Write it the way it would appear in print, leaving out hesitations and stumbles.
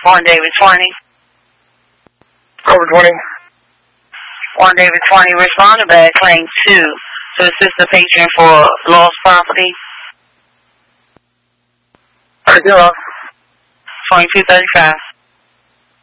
Warren David 20. Over 20. Warren David 20 responded back claim 2 to assist the patient for lost property. 30. 2235.